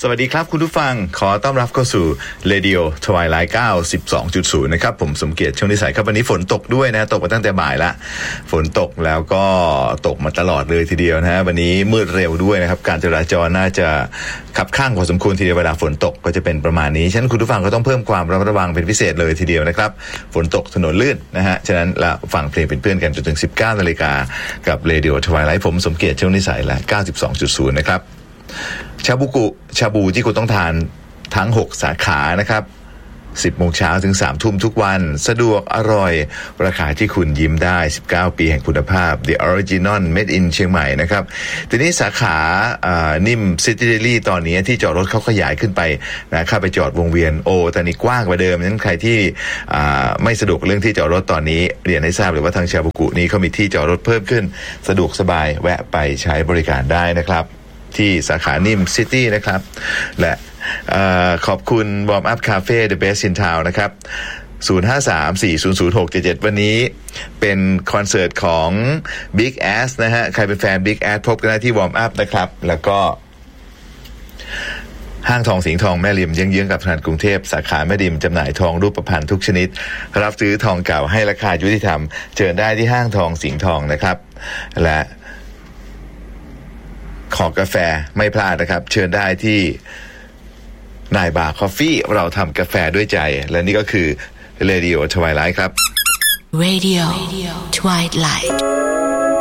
สวัสดีครับคุณผู้ฟังขอต้อนรับเข้าสู่ Radio Twilight 92.0 นะครับผมสมเกียรติช่วงนิสัยครับวันนี้ฝนตกด้วยนะตกมาตั้งแต่บ่ายละฝนตกแล้วก็ตกมาตลอดเลยทีเดียวนะฮะวันนี้มืดเร็วด้วยนะครับการจราจรน่าจะขับข้างพอสมควรทีเดียวเวลาฝนตกก็จะเป็นประมาณนี้ฉะนั้นคุณผู้ฟังก็ต้องเพิ่มความระมัดระวังเป็นพิเศษเลยทีเดียวนะครับฝนตกถนนลื่นนะฮะฉะนั้นเราฟังเพลงเป็นเพื่อนกันจนถึง 19:00 นกับ Radio Twilight ผมสมเกียรติช่วงนิสัยละ 92.0 นะครับชาบูที่คุณต้องทานทั้ง6สาขานะครับ10 โมงเช้าถึง 3 ทุ่มทุกวันสะดวกอร่อยราคาที่คุณยิ้มได้19 ปีแห่งคุณภาพ The Original Made in เชียงใหม่นะครับทีนี้สาขานิ่ม City Daily ตอนนี้ที่จอดรถเขาขยายขึ้นไปนะเข้าไปจอดวงเวียนตอนนี้กว้างกว่าเดิมนั้นใครที่ไม่สะดวกเรื่องที่จอดรถตอนนี้เรียนให้ทราบเลยว่าทางชาบูนี้เขามีที่จอดรถเพิ่มขึ้นสะดวกสบายแวะไปใช้บริการได้นะครับที่สาขานิ่มซิตี้นะครับและขอบคุณ Warm Up Cafe The Best in Town นะครับ0534000677วันนี้เป็นคอนเสิร์ตของ Big Ass นะฮะใครเป็นแฟน Big Ass พบกันได้ที่ Warm Up นะครับแล้วก็ห้างทองสิงห์ทองแม่ริมเยื้องๆกับธนาคารกรุงเทพสาขาแม่ริมจำหน่ายทองรูปพรรณทุกชนิดรับซื้อทองเก่าให้ราคายุติธรรมเชิญได้ที่ห้างทองสิงห์ทองนะครับและขอกาแฟไม่พลาดนะครับเชิญได้ที่นายบาร์คอฟฟี่เราทำกาแฟด้วยใจและนี่ก็คือ Radio Twilight ครับ Radio Twilight